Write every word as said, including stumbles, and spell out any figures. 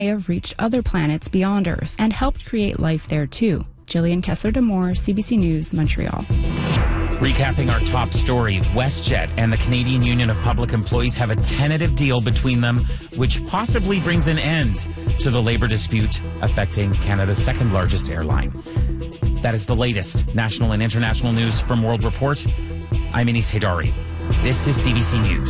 have reached other planets beyond Earth and helped create life there too. Jillian Kessler-Demore, C B C News, Montreal. Recapping our top story, WestJet and the Canadian Union of Public Employees have a tentative deal between them, which possibly brings an end to the labor dispute affecting Canada's second largest airline. That is the latest national and international news from World Report. I'm Anis Haydari. This is C B C News.